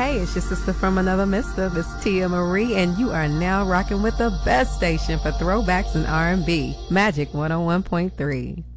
Hey, it's your sister from another mister. It's Tia Marie, and you are now rocking with the best station for throwbacks and R&B, Magic 101.3.